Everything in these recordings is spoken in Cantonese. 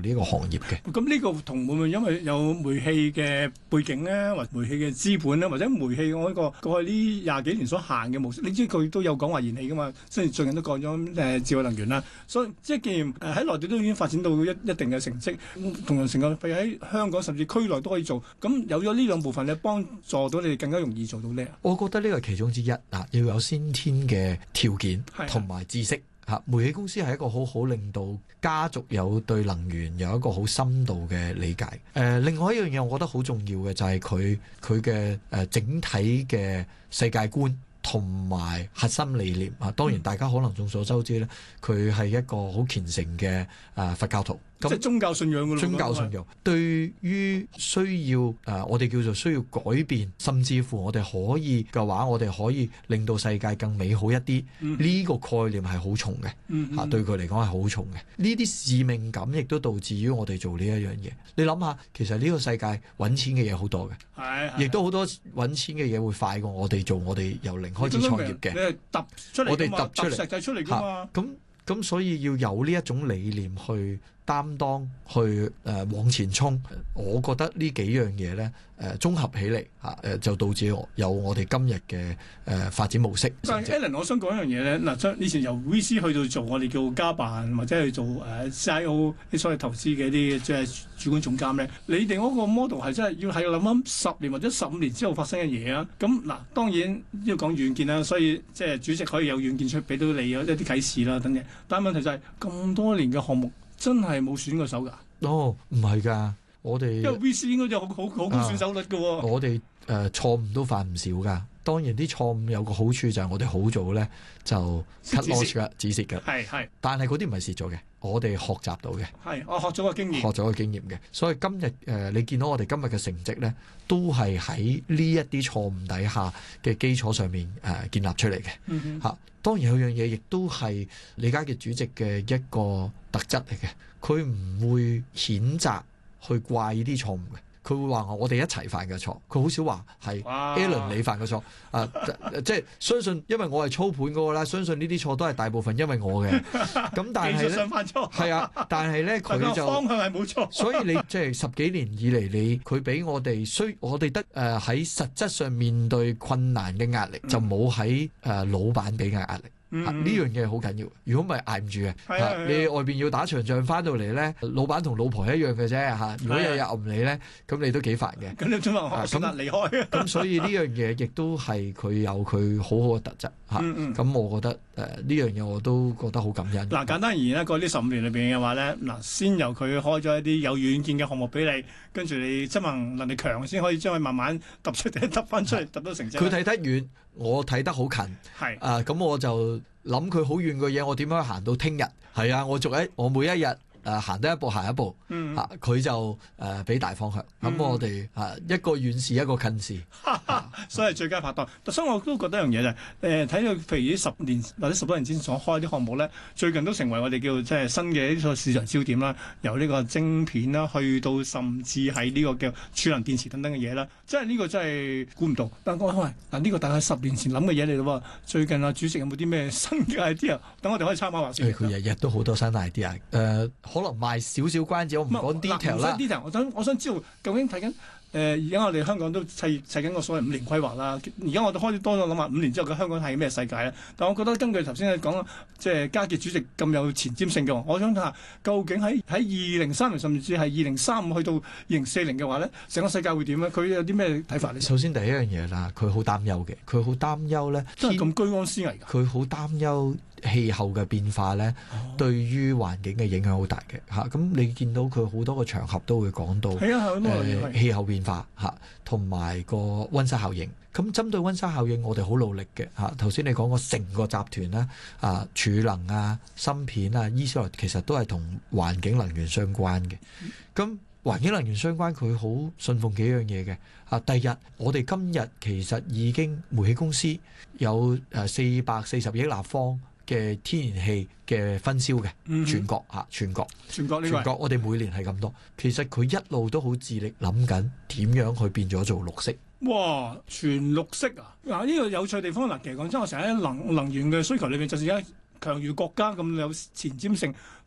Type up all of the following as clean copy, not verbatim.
呢個行業嘅。 咁呢個同會唔會因為有煤氣嘅背景咧，或煤氣嘅資本咧，或者煤氣我呢個過去呢廿幾年所行嘅模式？你知佢都有講話燃氣噶嘛，雖然最近都講咗智慧能源啦，所以即係既然喺內地都已經發展到一定嘅成績，同樣成個譬如喺香港甚至區內都可以做，咁有咗呢兩部分咧，幫助到你哋更加容易做到呢？ 我覺得呢個係其中之一啊，要有先天嘅條件同埋知識。煤氣公司係一個好令到家族有對能源有一個好深度嘅理解。另外一樣嘢，我覺得好重要嘅就係佢嘅整體嘅世界觀同埋核心理念啊。當然大家可能眾所周知咧，佢係一個好虔誠嘅佛教徒。 即係宗教信仰㗎咯。 宗教信仰對於需要我哋叫做需要改變，甚至乎我哋可以嘅話，我哋可以令到世界更美好一啲。呢個概念係好重嘅，對佢嚟講係好重嘅。呢啲使命感亦都導致於我哋做呢一樣嘢。你諗下，其實呢個世界揾錢嘅嘢好多嘅，亦都好多揾錢嘅嘢會快過我哋做我哋由零開始創業嘅。 你係揼出嚟， 我哋揼出嚟， 實際出嚟㗎嘛。 咁所以要有呢一種理念去擔當，去往前衝。我覺得呢幾樣嘢咧，綜合起嚟就導致有我哋今日嘅發展模式。 但係 Alan， 我想講一樣嘢咧，嗱，以前由 VC 去到做我哋叫家辦或者去做CIO 啲所謂投資嘅啲即係主管總監咧，你哋嗰個 model 係真係要係諗10年或者15年之後發生嘅嘢啊。咁嗱，當然要講遠見啦，所以即係主席可以有遠見出俾到你有一啲啟示啦等嘅。但係問題就係咁多年嘅項目真係冇選過手㗎。 哦，唔係㗎，我哋因為 VC 應該有好高選手率㗎喎。 我哋錯誤都犯唔少㗎。當然啲錯誤有個好處就係我哋好早咧就 cut loss 㗎，止蝕㗎。係。但係嗰啲唔係蝕咗嘅，我哋學習到嘅。係，我學咗個經驗嘅。所以今日你見到我哋今日嘅成績咧，都係喺呢一啲錯誤底下嘅基礎上面建立出嚟嘅。當然有樣嘢亦都係李家傑主席嘅一個特質嚟嘅，佢唔會譴責去怪呢啲錯誤嘅。佢會話我哋一齊犯嘅錯，佢好少話係 Alan 你犯嘅錯即係相信，因為我係操盤嗰個啦，相信呢啲錯都係大部分因為我嘅。咁但係咧，係啊，但係咧佢就方向係冇錯。 所以你即係10幾年以嚟，佢俾我哋我哋得喺實質上面對困難嘅壓力，就冇喺老闆俾嘅壓力。呢樣嘢好緊要，如果唔係捱唔住嘅。你外邊要打場仗翻到嚟咧，老闆同老婆一樣嘅啫嚇。如果日日揞你咧，咁你都幾煩嘅。 咁你點話選擇離開？ 咁所以呢樣嘢亦都係佢有佢好好嘅特質嚇。咁我覺得呢樣嘢我都覺得好感恩。 嗱，簡單而言咧，過呢15年裏邊嘅話咧，嗱，先由佢開咗一啲有遠見嘅項目俾你，跟住你執行能力強，先可以將佢慢慢揼出嚟，揼翻出嚟，揼到成績。 佢睇得遠，我睇得好近。係咁我就諗佢好遠嘅嘢，我點樣行到聽日？係啊，我每一日行得一步行一步。佢就俾大方向。咁我哋一個遠視一個近視， 所以最佳拍檔。所以我都覺得一樣嘢就係睇到譬如呢10年或者10多年之前所開啲項目咧，最近都成為我哋叫即係新嘅呢個市場焦點啦。由呢個晶片啦，去到甚至係呢個叫儲能電池等等嘅嘢啦。即係呢個真係估唔到。但我話嗱，呢個大概10年前諗嘅嘢嚟咯喎。最近主席有冇啲咩新嘅 idea？等我哋可以參考下先。 佢日日都好多新 idea。可能賣少少關子，我唔講 detail 啦。 我想知道究竟睇緊而家我哋香港都砌緊個所謂5年規劃啦。而家我哋開始多咗諗下5年之後嘅香港係咩世界咧？但我覺得根據頭先你講，即係家傑主席咁有前瞻性嘅，我想睇下究竟喺2030甚至係2035去到2040嘅話咧，成個世界會點咧？佢有啲咩睇法咧？ 首先第一樣嘢啦，佢好擔憂嘅，佢好擔憂咧， 真係咁居安思危㗎。佢好擔憂氣候嘅變化咧，對於環境嘅影響好大嘅嚇。咁你見到佢好多個場合都會講到氣候變化嚇，同埋個溫室效應。咁針對溫室效應，我哋好努力嘅嚇。頭先你講過成個集團啦，儲能芯片醫思來其實都係同環境能源相關嘅。咁環境能源相關，佢好信奉幾樣嘢嘅。第一，我哋今日其實已經煤氣公司有440億立方嘅天然氣嘅分銷嘅，全國我哋每年係咁多。其實佢一路都好致力諗緊點樣去變咗做綠色。 哇！全綠色啊！嗱，呢個有趣地方嗱，其實講真，我成日喺能源嘅需求裏邊，就算而家強如國家咁有前瞻性，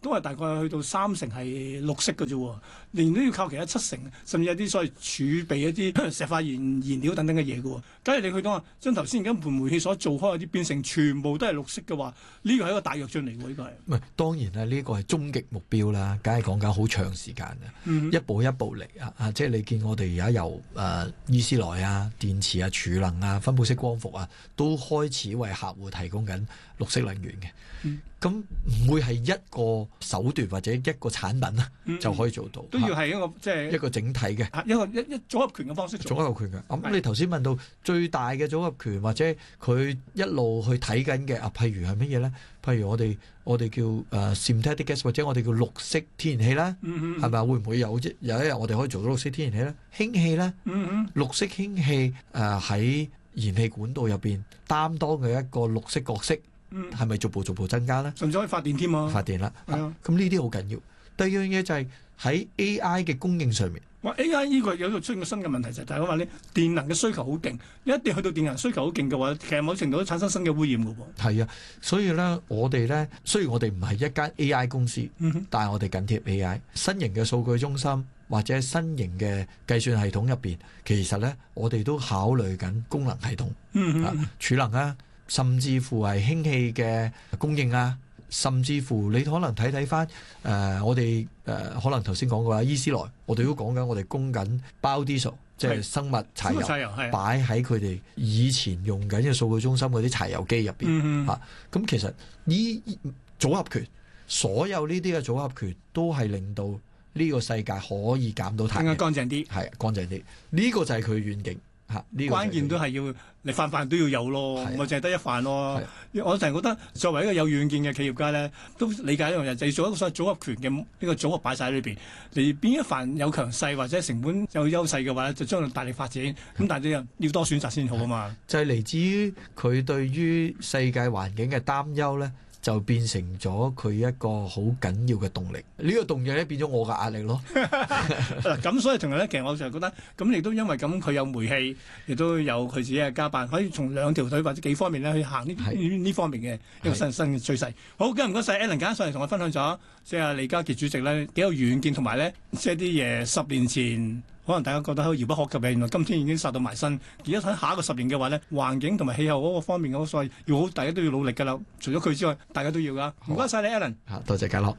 都係大概去到30%係綠色嘅啫喎，仍然都要靠其他70%，甚至有啲所謂儲備一啲石化燃料等等嘅嘢嘅喎。假如你去到將頭先而家盤煤氣所做開嗰啲變成全部都係綠色嘅話，呢個係一個大躍進嚟喎，呢個係。 唔係當然啦，呢個係終極目標啦，梗係講緊好長時間嘅，一步一步嚟啊！即係你見我哋而家由伊斯萊啊、電池啊、儲能啊、分布式光伏啊，都開始為客戶提供緊綠色能源嘅。咁唔會係一個手段或者一個產品就可以做到， 都要係一個即係一個整體嘅一個組合拳嘅方式做。 組合拳嘅。咁你頭先問到最大嘅組合拳，或者佢一路去睇緊嘅譬如係乜嘢咧？譬如我哋叫synthetic gas， 或者我哋叫綠色天然氣啦，係咪？會唔會有一日我哋可以做到綠色天然氣咧？氫氣咧，綠色氫氣喺燃氣管道入邊擔當嘅一個綠色角色。係咪逐步增加咧？甚至可以發電添啊！發電啦，咁呢啲好緊要。第二樣嘢就係喺 AI 嘅供應上面。哇 ！AI 呢個有度出現個新嘅問題就係，大家話咧電能嘅需求好勁，一定去到電能需求好勁嘅話，其實某程度都產生新嘅污染嘅喎。 係啊，所以咧我哋咧雖然我哋唔係一間 AI 公司，但係我哋緊貼 AI 新型嘅數據中心或者新型嘅計算系統入邊，其實咧我哋都考慮緊功能系統，儲能啊。甚至乎係氫氣嘅供應啊，甚至乎你可能睇翻我哋可能頭先講過啦，伊斯萊，我哋都講緊我哋供緊 biodiesel，即係生物柴油，擺喺佢哋以前用緊嘅數據中心嗰啲柴油機入邊嚇。咁其實呢組合拳，所有呢啲嘅組合拳都係令到呢個世界可以減到碳， 更加乾淨啲， 係乾淨啲。呢個就係佢嘅願景。 關鍵都係要你飯都要有咯，唔係淨係得一飯咯。我成日覺得作為一個有遠見嘅企業家咧，都理解一樣嘢，就係做一個所謂組合拳嘅呢個組合擺晒喺裏邊。你邊一飯有強勢或者成本有優勢嘅話，就將佢大力發展。咁但係你要多選擇先好啊嘛。 就係嚟自於佢對於世界環境嘅擔憂咧，就變成咗佢一個好緊要嘅動力。呢個動力咧變咗我嘅壓力咯。 咁所以同埋咧，其實我就覺得咁亦都因為咁，佢有煤氣，亦都有佢自己嘅家辦，可以從兩條腿或者幾方面咧去行呢方面嘅一個新嘅趨勢。好，今日唔該晒 Alan 今日上嚟同我分享咗，即係李家傑主席咧幾有遠見，同埋咧即係啲嘢10年前可能大家覺得好遙不可及嘅，原來今天已經殺到埋身。而家睇下一個10年嘅話咧，環境同埋氣候嗰個方面嘅所謂要好，大家都要努力㗎啦。除咗佢之外，大家都要㗎。唔該晒你 Alan。 多謝家樂。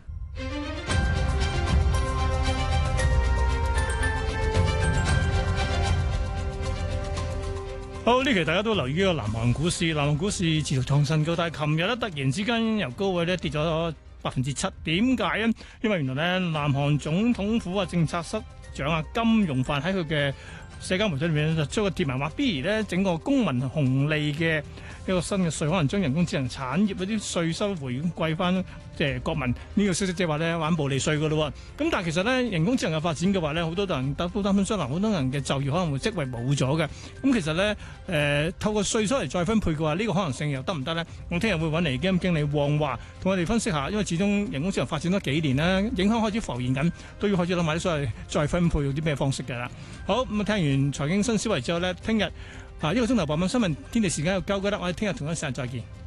好，呢期大家都留意呢個南韓股市，南韓股市持續創新高，但係琴日咧突然之間由高位咧跌咗7%，點解咧？因為原來咧南韓總統府政策室長金融範喺佢嘅社交媒體裏面就將個貼文話，不如咧整個公民紅利嘅一個新嘅稅，可能將人工智能產業嗰啲稅收回饋翻即係國民。呢個消息即係話咧玩暴利稅噶咯喎。咁但係其實咧人工智能嘅發展嘅話咧，好多人都擔心將來好多人嘅就業可能會職位冇咗嘅。咁其實咧透過稅收嚟再分配嘅話，呢個可能性又得唔得咧？我聽日會揾嚟基金經理黃華同我哋分析下，因為始終人工智能發展咗幾年啦，影響開始浮現緊，都要開始諗埋啲所謂再分配用啲咩方式㗎啦。好，咁聽完財經新思維之後咧，聽日1個鐘頭8分新聞天地時間又夠㗎啦，我哋聽日同一時間再見。